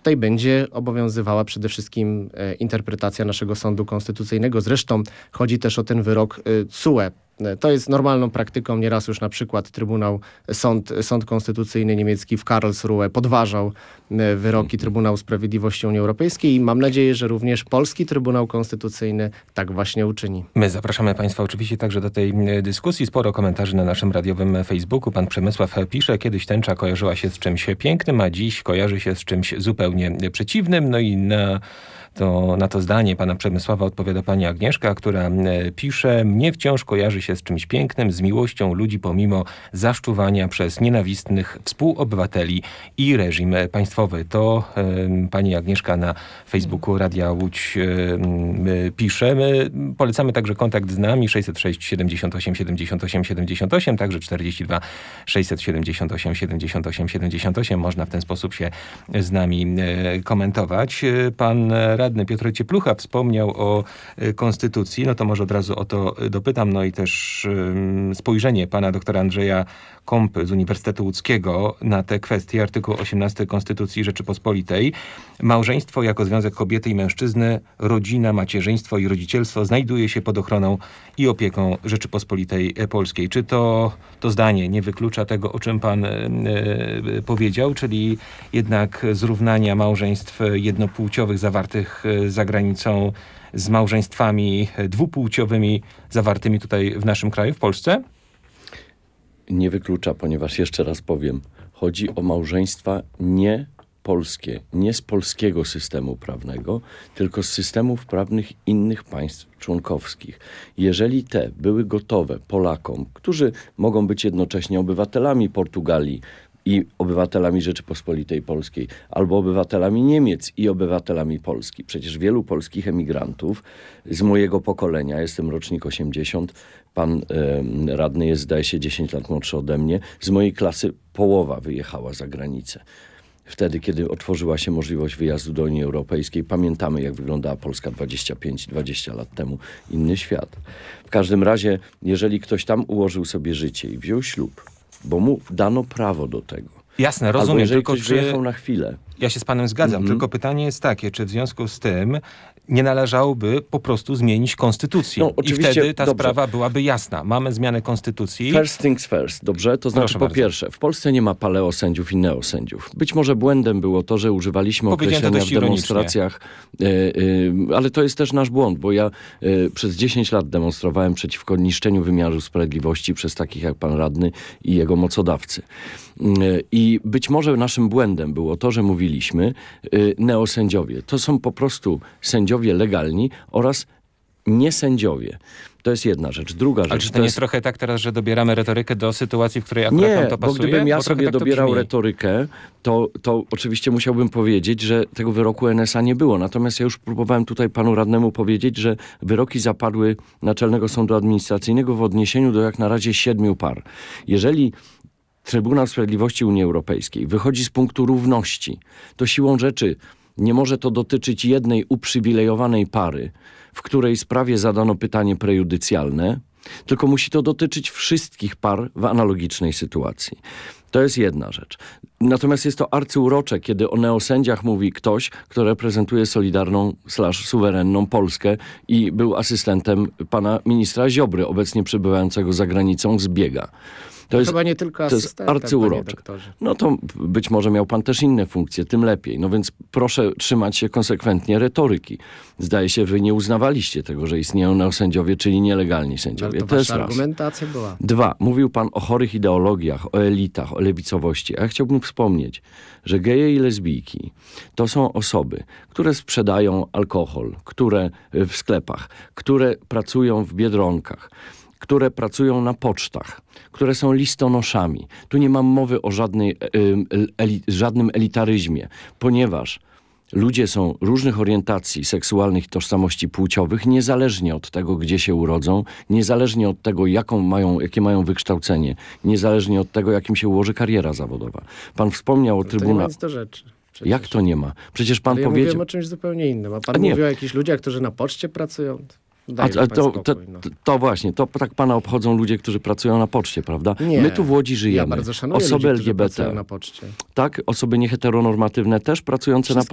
tutaj będzie obowiązywała przede wszystkim interpretacja naszego sądu konstytucyjnego. Zresztą chodzi też o ten wyrok TSUE. To jest normalną praktyką. Nieraz już na przykład Sąd Konstytucyjny niemiecki w Karlsruhe podważał wyroki Trybunału Sprawiedliwości Unii Europejskiej i mam nadzieję, że również polski Trybunał Konstytucyjny tak właśnie uczyni. My zapraszamy Państwa oczywiście także do tej dyskusji. Sporo komentarzy na naszym radiowym Facebooku. Pan Przemysław pisze, kiedyś tęcza kojarzyła się z czymś pięknym, a dziś kojarzy się z czymś zupełnie przeciwnym. No i na to zdanie pana Przemysława odpowiada pani Agnieszka, która pisze: mnie wciąż kojarzy się z czymś pięknym, z miłością ludzi pomimo zaszczuwania przez nienawistnych współobywateli i reżim państwowy. To pani Agnieszka na Facebooku Radia Łódź pisze. My polecamy także kontakt z nami 606 78 78 78, także 42 678 78 78. Można w ten sposób się z nami komentować. Pan radny Piotr Cieplucha wspomniał o konstytucji, no to może od razu o to dopytam, no i też spojrzenie pana doktora Andrzeja Kompy z Uniwersytetu Łódzkiego na te kwestie. Artykuł 18 Konstytucji Rzeczypospolitej. Małżeństwo jako związek kobiety i mężczyzny, rodzina, macierzyństwo i rodzicielstwo znajduje się pod ochroną i opieką Rzeczypospolitej Polskiej. Czy to zdanie nie wyklucza tego, o czym pan powiedział, czyli jednak zrównania małżeństw jednopłciowych zawartych za granicą z małżeństwami dwupłciowymi zawartymi tutaj w naszym kraju, w Polsce? Nie wyklucza, ponieważ jeszcze raz powiem, chodzi o małżeństwa nie polskie, nie z polskiego systemu prawnego, tylko z systemów prawnych innych państw członkowskich. Jeżeli te były gotowe Polakom, którzy mogą być jednocześnie obywatelami Portugalii i obywatelami Rzeczypospolitej Polskiej, albo obywatelami Niemiec i obywatelami Polski. Przecież wielu polskich emigrantów z mojego pokolenia, jestem rocznik 80, pan radny jest, zdaje się, 10 lat młodszy ode mnie, z mojej klasy połowa wyjechała za granicę. Wtedy, kiedy otworzyła się możliwość wyjazdu do Unii Europejskiej, pamiętamy, jak wyglądała Polska 25-20 lat temu. Inny świat. W każdym razie, jeżeli ktoś tam ułożył sobie życie i wziął ślub, bo mu dano prawo do tego. Jasne, rozumiem. Albo jeżeli tylko ktoś wyjechał na chwilę. Ja się z panem zgadzam, tylko pytanie jest takie, czy w związku z tym nie należałoby po prostu zmienić konstytucji? No, i wtedy ta sprawa byłaby jasna. Mamy zmianę konstytucji. First things first, dobrze? To znaczy, po pierwsze, w Polsce nie ma paleosędziów i neosędziów. Być może błędem było to, że używaliśmy określenia w demonstracjach, ale to jest też nasz błąd, bo ja przez 10 lat demonstrowałem przeciwko niszczeniu wymiaru sprawiedliwości przez takich jak pan radny i jego mocodawcy. I być może naszym błędem było to, że mówiliśmy neosędziowie. To są po prostu sędziowie legalni oraz niesędziowie. To jest jedna rzecz. Druga rzecz. Ale czy to nie jest trochę tak teraz, że dobieramy retorykę do sytuacji, w której akurat nam to pasuje? Bo gdybym ja sobie dobierał retorykę, to oczywiście musiałbym powiedzieć, że tego wyroku NSA nie było. Natomiast ja już próbowałem tutaj panu radnemu powiedzieć, że wyroki zapadły Naczelnego Sądu Administracyjnego w odniesieniu do jak na razie 7 par. Jeżeli Trybunał Sprawiedliwości Unii Europejskiej wychodzi z punktu równości, to siłą rzeczy nie może to dotyczyć jednej uprzywilejowanej pary, w której sprawie zadano pytanie prejudycjalne, tylko musi to dotyczyć wszystkich par w analogicznej sytuacji. To jest jedna rzecz. Natomiast jest to arcyurocze, kiedy o neosędziach mówi ktoś, kto reprezentuje solidarną/suwerenną Polskę i był asystentem pana ministra Ziobry, obecnie przebywającego za granicą z biega. To jest, chyba nie tylko asystent, to jest arcyurocze. No to być może miał pan też inne funkcje, tym lepiej. No więc proszę trzymać się konsekwentnie retoryki. Zdaje się, wy nie uznawaliście tego, że istnieją neosędziowie, czyli nielegalni sędziowie. Ale to jest argumentacja była. 2. Mówił pan o chorych ideologiach, o elitach, o lewicowości. A ja chciałbym wspomnieć, że geje i lesbijki to są osoby, które sprzedają alkohol, które w sklepach, które pracują w Biedronkach, które pracują na pocztach, które są listonoszami. Tu nie mam mowy o żadnym elitaryzmie, ponieważ ludzie są różnych orientacji seksualnych i tożsamości płciowych, niezależnie od tego, gdzie się urodzą, niezależnie od tego, jakie mają wykształcenie, niezależnie od tego, jakim się ułoży kariera zawodowa. Pan wspomniał o Trybunale. To nie ma nic do rzeczy. Przecież. Jak to nie ma? Przecież pan powiedział... mówiłem o czymś zupełnie innym, a pan mówi o jakichś ludziach, którzy na poczcie pracują. To właśnie, to tak pana obchodzą ludzie, którzy pracują na poczcie, prawda? Nie, my tu w Łodzi żyjemy. Ja bardzo szanuję osoby ludzi, LGBT, pracują na poczcie. Tak? Osoby nieheteronormatywne też pracujące na poczcie.